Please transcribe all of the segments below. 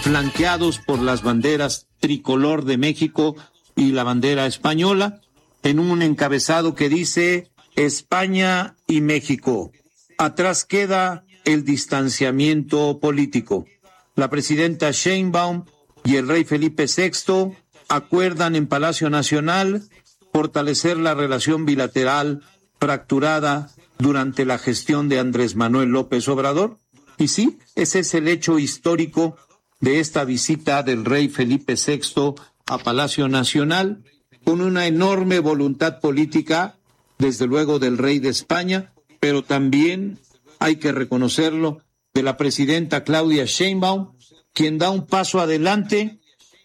flanqueados por las banderas tricolor de México y la bandera española, en un encabezado que dice España y México. Atrás queda el distanciamiento político. La presidenta Sheinbaum y el rey Felipe VI acuerdan en Palacio Nacional fortalecer la relación bilateral fracturada durante la gestión de Andrés Manuel López Obrador. Y sí, ese es el hecho histórico de esta visita del rey Felipe VI a Palacio Nacional, con una enorme voluntad política, desde luego del rey de España, pero también, hay que reconocerlo, de la presidenta Claudia Sheinbaum, quien da un paso adelante,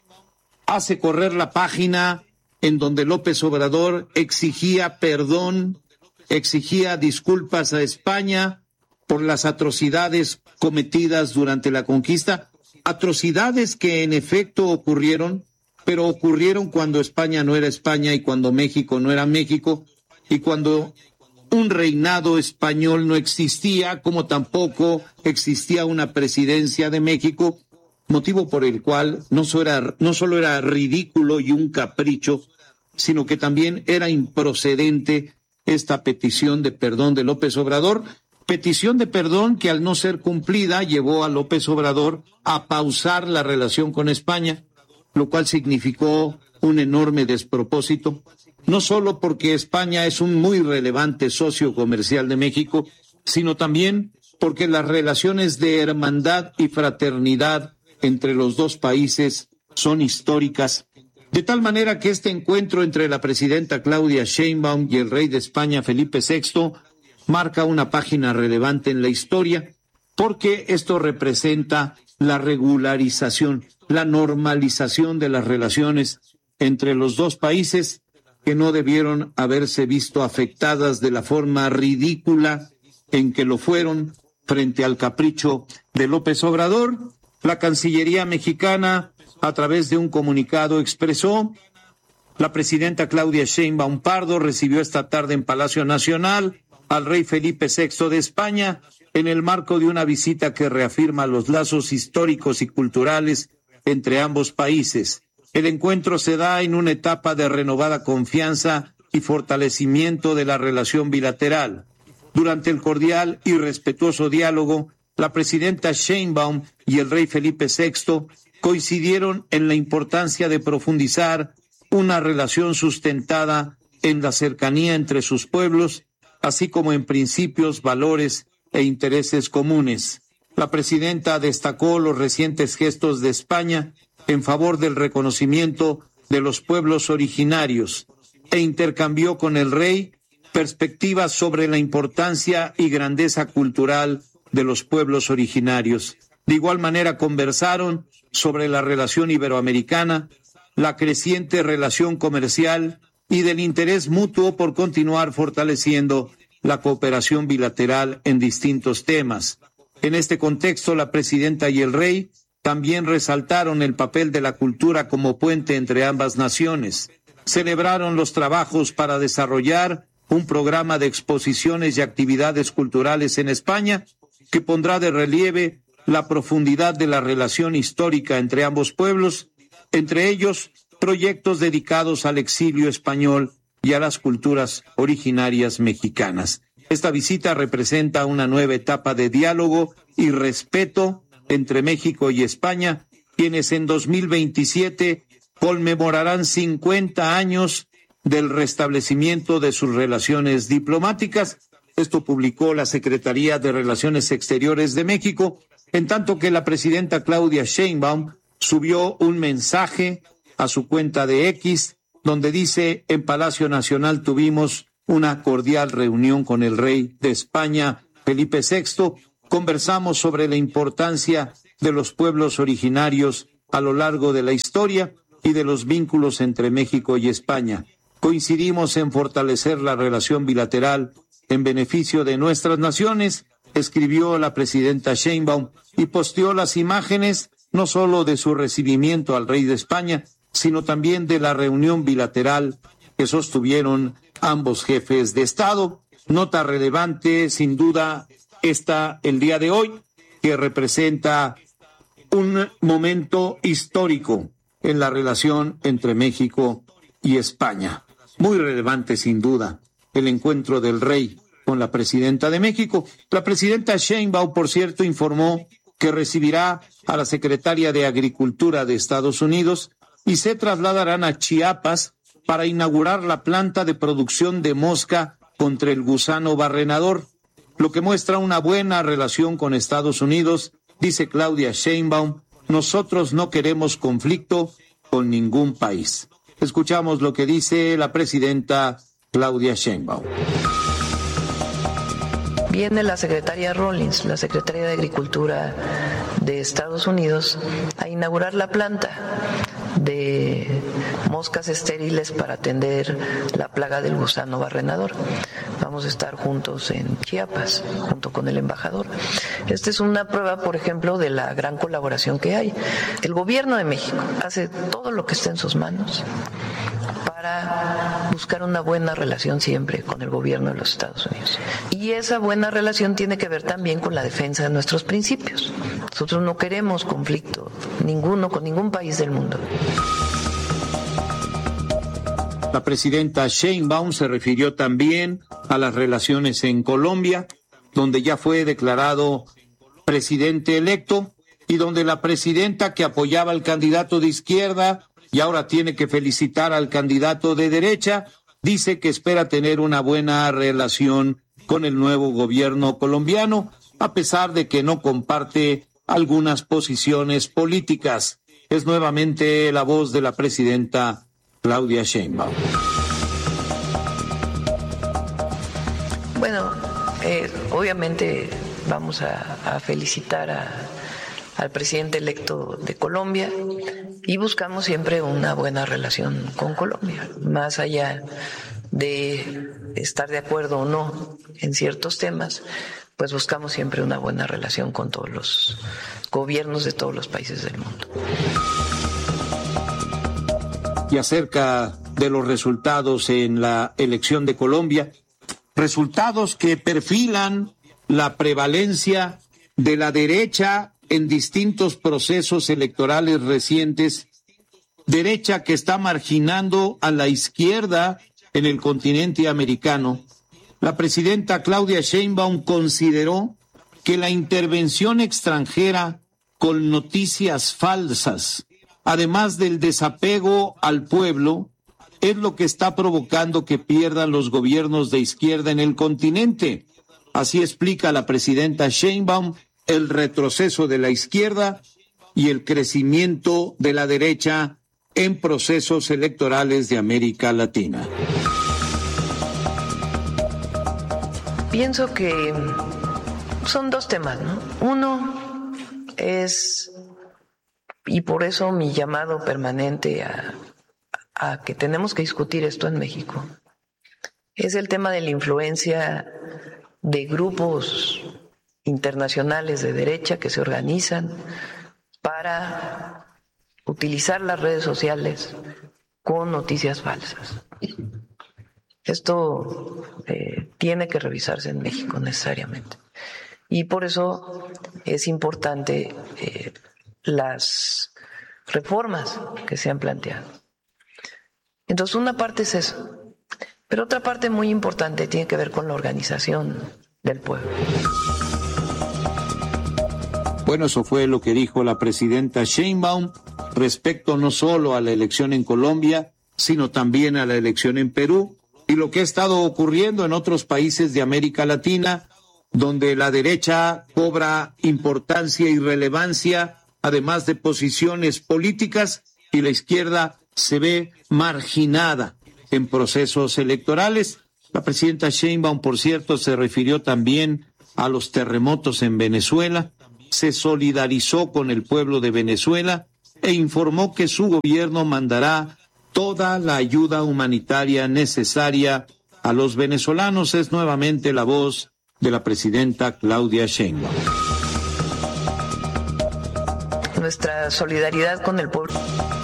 hace correr la página en donde López Obrador exigía perdón, exigía disculpas a España por las atrocidades cometidas durante la conquista, atrocidades que en efecto ocurrieron, pero ocurrieron cuando España no era España y cuando México no era México, y cuando un reinado español no existía, como tampoco existía una presidencia de México, motivo por el cual no solo era ridículo y un capricho, sino que también era improcedente esta petición de perdón de López Obrador, petición de perdón que al no ser cumplida llevó a López Obrador a pausar la relación con España, lo cual significó un enorme despropósito, no solo porque España es un muy relevante socio comercial de México, sino también porque las relaciones de hermandad y fraternidad entre los dos países son históricas, de tal manera que este encuentro entre la presidenta Claudia Sheinbaum y el rey de España Felipe VI marca una página relevante en la historia, porque esto representa la regularización, la normalización de las relaciones entre los dos países que no debieron haberse visto afectadas de la forma ridícula en que lo fueron frente al capricho de López Obrador. La Cancillería mexicana, a través de un comunicado, expresó: la presidenta Claudia Sheinbaum Pardo recibió esta tarde en Palacio Nacional al rey Felipe VI de España en el marco de una visita que reafirma los lazos históricos y culturales entre ambos países. El encuentro se da en una etapa de renovada confianza y fortalecimiento de la relación bilateral. Durante el cordial y respetuoso diálogo, la presidenta Sheinbaum y el rey Felipe VI coincidieron en la importancia de profundizar una relación sustentada en la cercanía entre sus pueblos, así como en principios, valores e intereses comunes. La presidenta destacó los recientes gestos de España en favor del reconocimiento de los pueblos originarios e intercambió con el rey perspectivas sobre la importancia y grandeza cultural de los pueblos originarios. De igual manera conversaron sobre la relación iberoamericana, la creciente relación comercial y del interés mutuo por continuar fortaleciendo la cooperación bilateral en distintos temas. En este contexto, la presidenta y el rey también resaltaron el papel de la cultura como puente entre ambas naciones. Celebraron los trabajos para desarrollar un programa de exposiciones y actividades culturales en España que pondrá de relieve la profundidad de la relación histórica entre ambos pueblos, entre ellos proyectos dedicados al exilio español y a las culturas originarias mexicanas. Esta visita representa una nueva etapa de diálogo y respeto entre México y España, quienes en 2027 conmemorarán 50 años del restablecimiento de sus relaciones diplomáticas. Esto publicó la Secretaría de Relaciones Exteriores de México, en tanto que la presidenta Claudia Sheinbaum subió un mensaje a su cuenta de X, donde dice: en Palacio Nacional tuvimos una cordial reunión con el rey de España, Felipe VI, conversamos sobre la importancia de los pueblos originarios a lo largo de la historia y de los vínculos entre México y España. Coincidimos en fortalecer la relación bilateral en beneficio de nuestras naciones, escribió la presidenta Sheinbaum, y posteó las imágenes no solo de su recibimiento al rey de España, sino también de la reunión bilateral que sostuvieron ambos jefes de Estado. Nota relevante, sin duda, esta el día de hoy, que representa un momento histórico en la relación entre México y España. Muy relevante, sin duda, el encuentro del rey con la presidenta de México. La presidenta Sheinbaum, por cierto, informó que recibirá a la secretaria de Agricultura de Estados Unidos y se trasladarán a Chiapas para inaugurar la planta de producción de mosca contra el gusano barrenador, lo que muestra una buena relación con Estados Unidos. Dice Claudia Sheinbaum: nosotros no queremos conflicto con ningún país. Escuchamos lo que dice la presidenta Claudia Sheinbaum. Viene la secretaria Rawlings, la secretaria de Agricultura de Estados Unidos, a inaugurar la planta de moscas estériles para atender la plaga del gusano barrenador. Vamos a estar juntos en Chiapas, junto con el embajador. Esta es una prueba, por ejemplo, de la gran colaboración que hay. El gobierno de México hace todo lo que está en sus manos para buscar una buena relación siempre con el gobierno de los Estados Unidos. Y esa buena relación tiene que ver también con la defensa de nuestros principios. Nosotros no queremos conflicto ninguno con ningún país del mundo. La presidenta Sheinbaum se refirió también a las relaciones en Colombia, donde ya fue declarado presidente electo y donde la presidenta, que apoyaba al candidato de izquierda y ahora tiene que felicitar al candidato de derecha, dice que espera tener una buena relación con el nuevo gobierno colombiano, a pesar de que no comparte algunas posiciones políticas. Es nuevamente la voz de la presidenta Claudia Sheinbaum. Bueno, obviamente vamos a felicitar al presidente electo de Colombia y buscamos siempre una buena relación con Colombia, más allá de estar de acuerdo o no en ciertos temas, pues buscamos siempre una buena relación con todos los gobiernos de todos los países del mundo. Y acerca de los resultados en la elección de Colombia, resultados que perfilan la prevalencia de la derecha en distintos procesos electorales recientes, derecha que está marginando a la izquierda en el continente americano. La presidenta Claudia Sheinbaum consideró que la intervención extranjera con noticias falsas, además del desapego al pueblo, es lo que está provocando que pierdan los gobiernos de izquierda en el continente. Así explica la presidenta Sheinbaum el retroceso de la izquierda y el crecimiento de la derecha en procesos electorales de América Latina. Pienso que son dos temas, ¿no? Uno es, y por eso mi llamado permanente a que tenemos que discutir esto en México, es el tema de la influencia de grupos internacionales de derecha que se organizan para utilizar las redes sociales con noticias falsas. Esto tiene que revisarse en México necesariamente. Y por eso es importante las reformas que se han planteado. Entonces, una parte es eso, pero otra parte muy importante tiene que ver con la organización del pueblo. Bueno, eso fue lo que dijo la presidenta Sheinbaum respecto no solo a la elección en Colombia, sino también a la elección en Perú y lo que ha estado ocurriendo en otros países de América Latina, donde la derecha cobra importancia y relevancia, además de posiciones políticas, y la izquierda se ve marginada en procesos electorales. La presidenta Sheinbaum, por cierto, se refirió también a los terremotos en Venezuela, se solidarizó con el pueblo de Venezuela e informó que su gobierno mandará toda la ayuda humanitaria necesaria a los venezolanos. Es nuevamente la voz de la presidenta Claudia Sheinbaum. Nuestra solidaridad con el pueblo.